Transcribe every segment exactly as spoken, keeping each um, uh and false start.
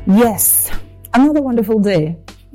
Yes, another wonderful day.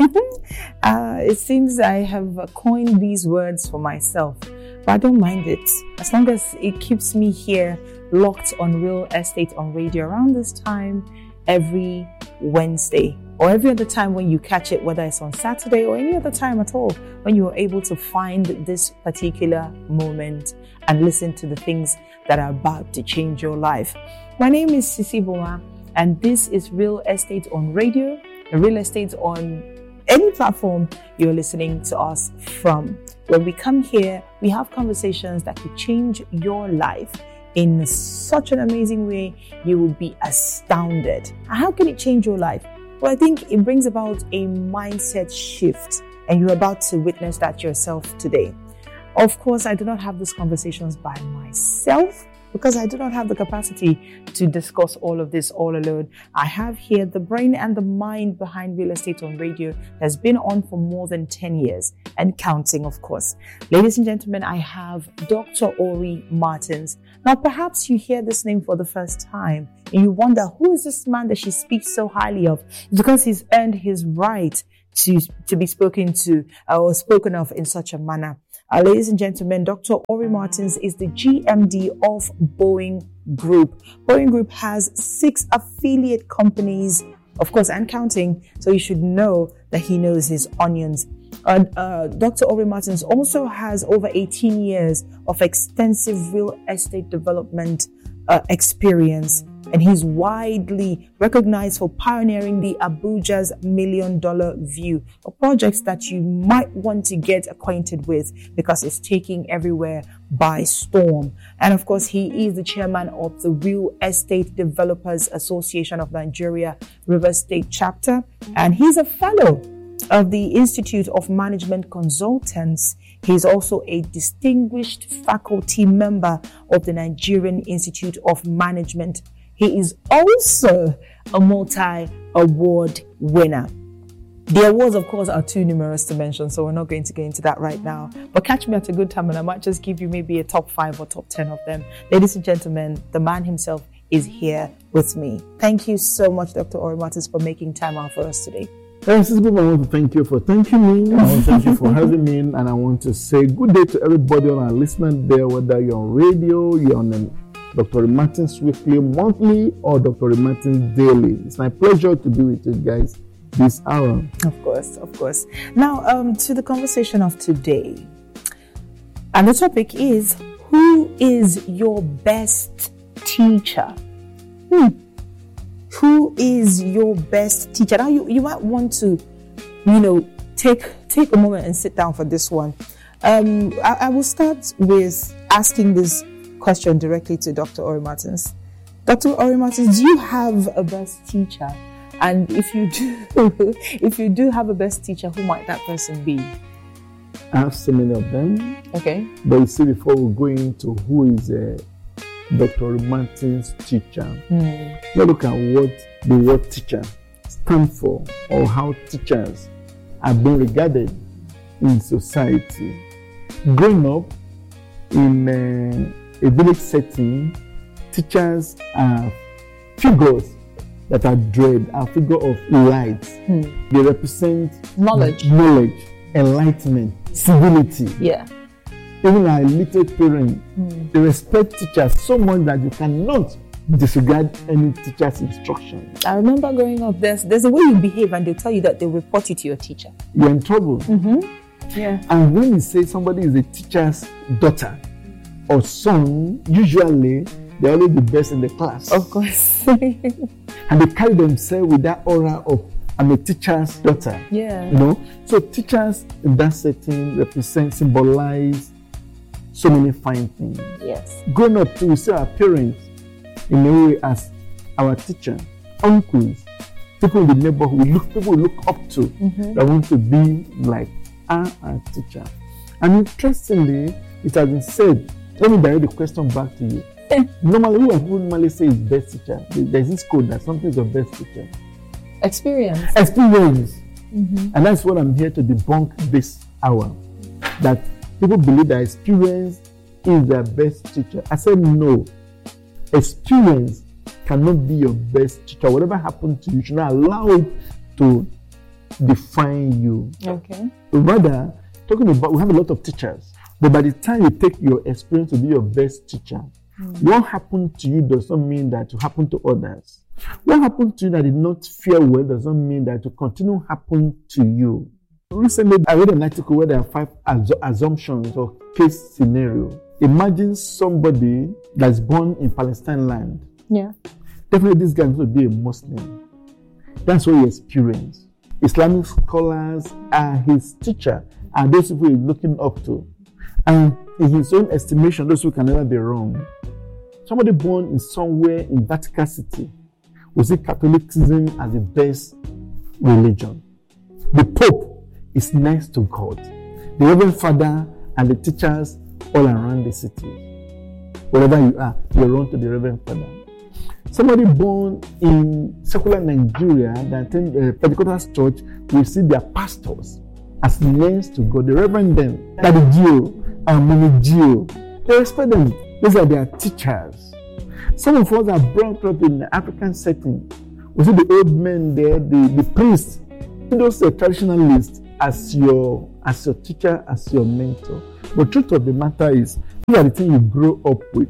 uh, it seems I have coined these words for myself, but I don't mind it as long as it keeps me here locked on Real Estate on Radio around this time every Wednesday, or every other time when you catch it, whether it's on Saturday or any other time at all, when you are able to find this particular moment and listen to the things that are about to change your life. My name is Sisi Boma, and this is Real Estate on Radio, Real Estate on any platform you're listening to us from. When we come here, we have conversations that could change your life in such an amazing way, you will be astounded. How can it change your life? Well, I think it brings about a mindset shift, and you're about to witness that yourself today. Of course, I do not have these conversations by myself because I do not have the capacity to discuss all of this all alone. I have here the brain and the mind behind Real Estate on Radio that's been on for more than ten years and counting, of course. Ladies and gentlemen, I have Doctor Ori Martins. Now, perhaps you hear this name for the first time and you wonder, who is this man that she speaks so highly of? It's because he's earned his right to, to be spoken to uh, or spoken of in such a manner. Uh, ladies and gentlemen, Doctor Ori Martins is the G M D of Boeing Group. Boeing Group has six affiliate companies, of course, and counting, so you should know that he knows his onions. Uh, uh, Doctor Ori Martins also has over eighteen years of extensive real estate development uh, experience, and he's widely recognized for pioneering the Abuja's Million Dollar View, a project that you might want to get acquainted with because it's taking everywhere by storm. And of course, he is the chairman of the Real Estate Developers Association of Nigeria, Rivers State Chapter, and he's a fellow of the Institute of Management Consultants. He is also a distinguished faculty member of the Nigerian Institute of Management. He is also a multi-award winner. The awards, of course, are too numerous to mention, so we're not going to get into that right now. But catch me at a good time and I might just give you maybe a top five or top ten of them. Ladies and gentlemen, the man himself is here with me. Thank you so much, Doctor Ori Martins, for making time out for us today. Yes, I want to thank you for thanking me. I want to thank you for having me, and I want to say good day to everybody on our listening there, whether you're on radio, you're on the Doctor Ori Martins Weekly, Monthly, or Doctor Ori Martins Daily. It's my pleasure to be with you guys this hour. Of course, of course. Now, um, to the conversation of today, and the topic is, who is your best teacher? Hmm. Who is your best teacher? Now, you, you might want to, you know, take take a moment and sit down for this one. Um, I, I will start with asking this question directly to Doctor Ori Martins. Doctor Ori Martins, do you have a best teacher? And if you do, if you do have a best teacher, who might that person be? I have so many of them. Okay. But you see, before we go into who is a Doctor Ori Martins teacher, Mm. let's look at what the word teacher stands for, or how teachers are being regarded in society. Growing up in uh, a village setting, teachers are figures that are dread, are figure of light. Mm. They represent Knowledge, knowledge, enlightenment, civility. Yeah. Even our literate parents, Mm. they respect teachers so much that you cannot disregard any teacher's instruction. I remember growing up, there's there's a way you behave, and they'll tell you that they'll report you to your teacher. You're in trouble. Mm-hmm. Yeah. And when you say somebody is a teacher's daughter or son, usually they're always the best in the class. Of course. And they carry themselves with that aura of, I'm a teacher's daughter. Yeah. You know? So teachers in that setting represent, symbolize so many fine things. Yes. Growing up too, we see our parents in a way as our teacher, uncles, people in the neighborhood, we look, people we look up to, Mm-hmm. that want to be like our, our teacher. And interestingly, it has been said, let me direct the question back to you. Normally, who people normally say is best teacher? There's this code that something is your best teacher. Experience. Experience. Mm-hmm. And that's what I'm here to debunk this hour. That people believe that experience is their best teacher. I said no. Experience cannot be your best teacher. Whatever happened to you, you should not allow it to define you. Okay. Rather, talking about, we have a lot of teachers, but by the time you take your experience to be your best teacher, mm. what happened to you does not mean that to happen to others. What happened to you that did not fare well does not mean that to continue happen to you. Recently, I read an article where there are five assu- assumptions or case scenario. Imagine somebody that's born in Palestine land. Yeah. Definitely this guy is going to be a Muslim. That's what he experienced. Islamic scholars are his teacher and those people he's looking up to. And in his own estimation, those people can never be wrong. Somebody born in somewhere in Vatican City will see Catholicism as the best religion. The Pope is next to God. The Reverend Father and the teachers all around the city. Wherever you are, you run to the Reverend Father. Somebody born in secular Nigeria that attend a Pentecostal church will see their pastors as next to God. The Reverend them, Daddy Gio and Mommy Gio. They respect them. These are their teachers. Some of us are brought up in the African setting. We see the old men there, the, the priests, those uh, traditionalists as your as your teacher, as your mentor. But the truth of the matter is, these are the things you grow up with.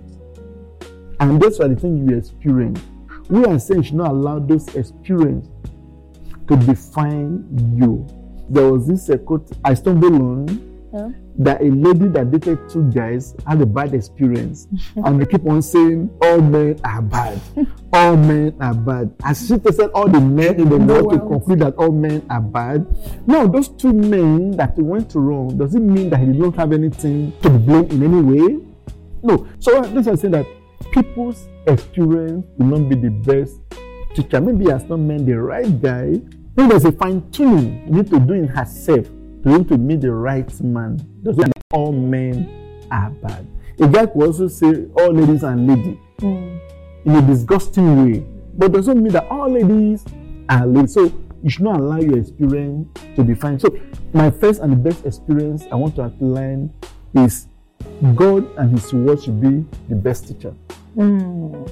And those are the things you experience. We are saying you should not allow those experiences to define you. There was this uh, quote I stumbled on, yeah. that a lady that dated two guys had a bad experience. And they keep on saying, all men are bad. All men are bad. As she said, all the men in the world to conclude that all men are bad. No, those two men that went wrong, does it mean that he did not have anything to blame in any way? No. So this is saying that people's experience will not be the best teacher. Maybe he has not met the right guy. Maybe there's a fine tuning you need to do in herself to him to meet the right man. Doesn't mean all men are bad. A guy could also say all ladies are ladies mm. in a disgusting way, but doesn't mean that all ladies are ladies. So you should not allow your experience to define. So my first and the best experience I want to outline is God and His word should be the best teacher. Mm.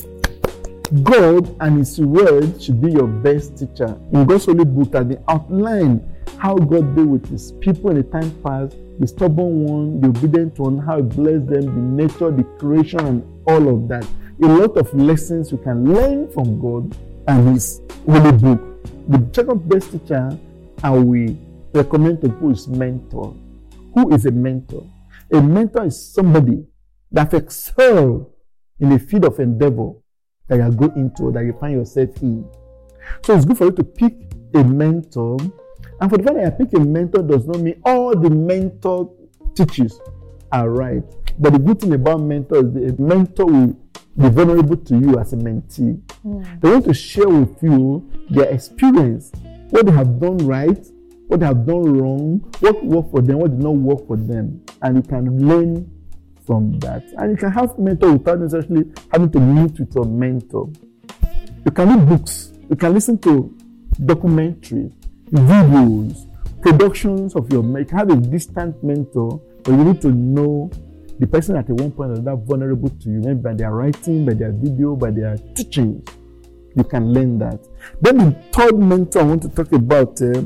God and His word should be your best teacher. In God's holy book, that they outline how God dealt with His people in the time past, the stubborn one, the obedient one, how He blessed them, the nature, the creation, and all of that. A lot of lessons you can learn from God and His holy book. The second best teacher I will recommend to people is mentor. Who is a mentor? A mentor is somebody that excels in the field of endeavor that you go into, that you find yourself in. So it's good for you to pick a mentor. And for the fact that you pick a mentor does not mean all the mentor teachings are right. But the good thing about mentors is the mentor will be vulnerable to you as a mentee. Mm. They want to share with you their experience, what they have done right, what they have done wrong, what worked for them, what did not work for them. And you can learn from that. And you can have mentor without necessarily having to meet with your mentor. You can read books. You can listen to documentaries, videos, productions of your mentor. You can have a distant mentor, but you need to know the person at one point is that vulnerable to you, maybe by their writing, by their video, by their teachings. You can learn that. Then the third mentor I want to talk about uh,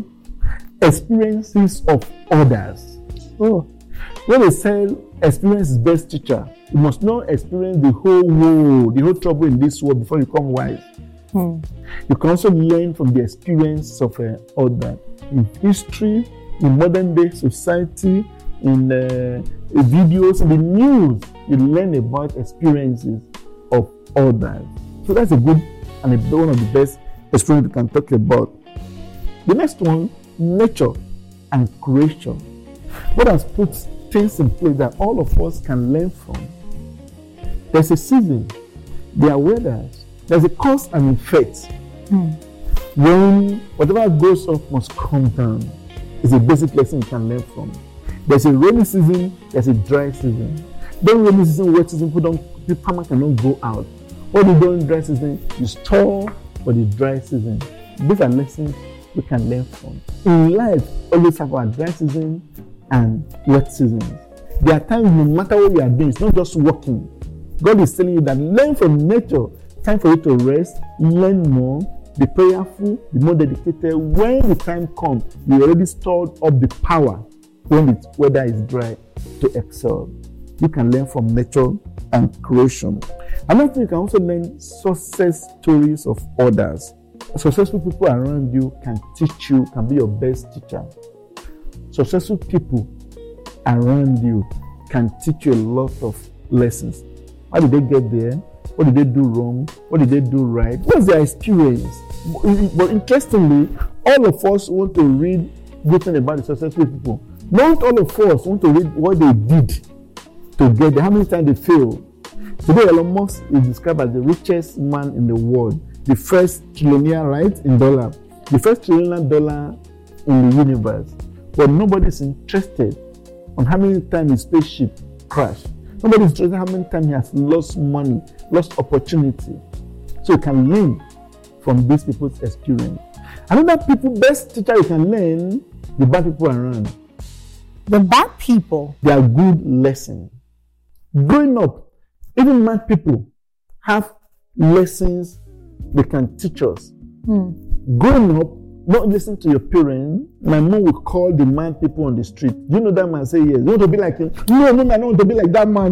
experiences of others. Oh, when they say experience is best teacher, you must not experience the whole world, the whole trouble in this world before you become wise. Hmm. You can also learn from the experience of uh, others in history, in modern day society, in uh, videos, in the news. You learn about experiences of others. So that's a good and a, one of the best experiences we can talk about. The next one, nature and creation. God has put things in place that all of us can learn from. There's a season, there are weathers, there's a cause and effect. Hmm. When whatever goes up must come down, it's a basic lesson you can learn from. There's a rainy season, there's a dry season. During rainy season, wet season, people don't, the farmer cannot go out. What you do in dry season, you store for the dry season. These are lessons we can learn from. In life, always have our dry season and wet seasons. There are times no matter what you are doing, it's not just working. God is telling you that learn from nature, time for you to rest, learn more, be prayerful, be more dedicated. When the time comes, you already stored up the power when the weather is dry to excel. You can learn from nature and creation. Another thing, you can also learn success stories of others. Successful people around you can teach you, can be your best teacher. Successful people around you can teach you a lot of lessons. How did they get there? What did they do wrong? What did they do right? What's their experience? But interestingly, all of us want to read good things about the successful people. Not all of us want to read what they did to get there, how many times they failed. Today, Elon Musk is described as the richest man in the world, the first trillionaire, right, in dollar, the first trillionaire dollar in the universe. But nobody is interested on how many times his spaceship crashed. Nobody is interested in how many times he has lost money, lost opportunity. So you can learn from these people's experience. Another people, best teacher you can learn, the bad people around. The bad people. They are good lessons. Growing up, even mad people have lessons they can teach us. Hmm. Growing up, not listen to your parents. My mom would call the mad people on the street. Do you know that man? Say yes. You want to be like him? No, no, I don't want to be like that man.